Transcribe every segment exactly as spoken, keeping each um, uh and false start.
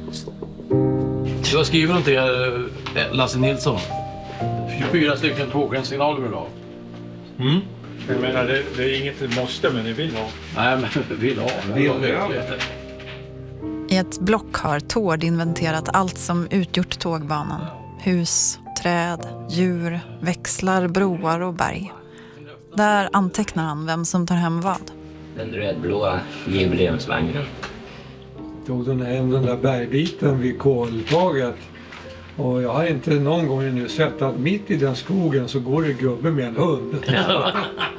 Du har skrivit något till Lasse Nilsson. tjugofyra stycken tågsignaler vill ha. Mm. Jag menar, det, det är inget måste, men ni vill ha. Nej, men vill ha. Vill ha. I ett block har Tord inventerat allt som utgjort tågbanan. Hus, träd, djur, växlar, broar och berg. Där antecknar han vem som tar hem vad. Den rödblåa jubileumsvagnen. Tog den här, den där bergbiten vid koltaget. Och jag har inte någon gång nu sett att mitt i den skogen så går det gubbe med en hund. Ja.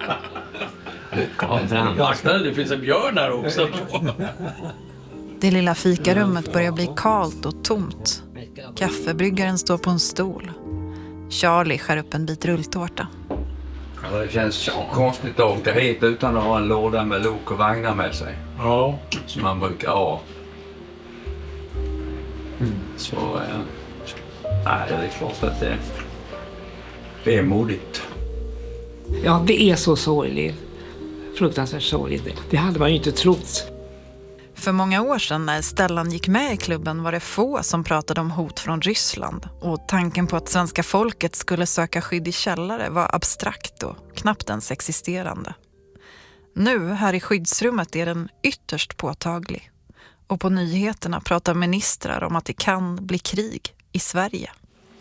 Ja, det finns en björn här också. Det lilla fikarummet börjar bli kalt och tomt. Kaffebryggaren står på en stol. Charlie skär upp en bit rulltårta. Ja, det känns konstigt att åka hit utan att ha en låda med lok och vagnar med sig. Ja. Som man brukar ha. Mm. Så, eh, nej, det är klart att det, det är modigt. Ja, det är så sorgligt. Fruktansvärt sorgligt. Det hade man ju inte trott. För många år sedan när Stellan gick med i klubben var det få som pratade om hot från Ryssland. Och tanken på att svenska folket skulle söka skydd i källare var abstrakt och knappt ens existerande. Nu här i skyddsrummet är den ytterst påtaglig. Och på nyheterna pratar ministrar om att det kan bli krig i Sverige.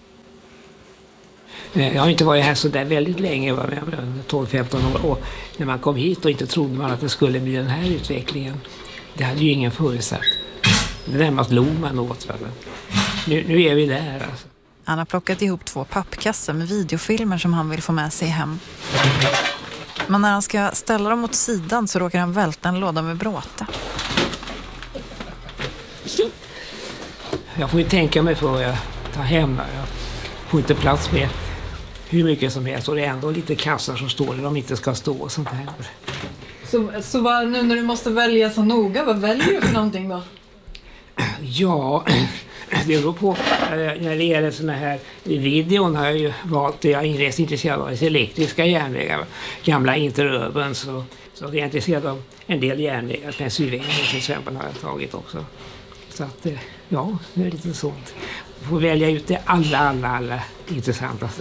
Jag har inte varit här så där väldigt länge, var med tolv femton år. Och när man kom hit och inte trodde man att det skulle bli den här utvecklingen. Det hade ju ingen förutsatt. Det närmast log man åt. Nu, nu är vi där. Alltså. Han har plockat ihop två pappkassar med videofilmer som han vill få med sig hem. Men när han ska ställa dem åt sidan så råkar han välta en låda med bråte. Jag får ju tänka mig för att jag tar hem. Jag får inte plats med hur mycket som helst. Och det är ändå lite kassar som står där de inte ska stå och sånt här. Så, så vad, nu när du måste välja så noga, vad väljer du för någonting då? Ja, det beror på. När det gäller såna här videon har jag ju valt, jag är rätt intresserad av elektriska järnvägar, gamla interurban, så, så jag är intresserad av en del järnvägar. Pennsylvania till exempel har jag tagit också. Så att, ja, det är lite sånt. Jag får välja ut det alla, alla, alla intressantaste.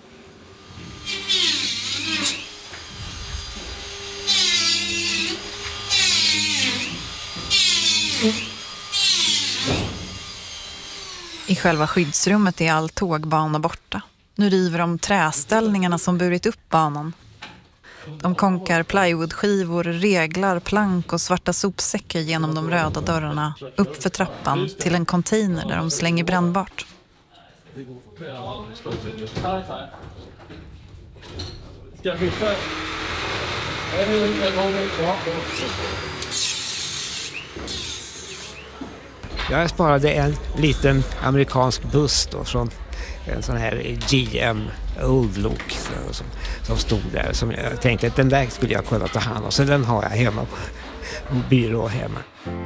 I själva skyddsrummet är all tågbana borta. Nu river de träställningarna som burit upp banan. De konkar plywoodskivor, reglar, plank och svarta sopsäckar genom de röda dörrarna upp för trappan till en container där de slänger brännbart. Jag sparade en liten amerikansk buss då, från en sån här G M Old Look som, som stod där. Som jag tänkte att den där skulle jag kunna ta hand om. Så den har jag hemma på en byrå hemma.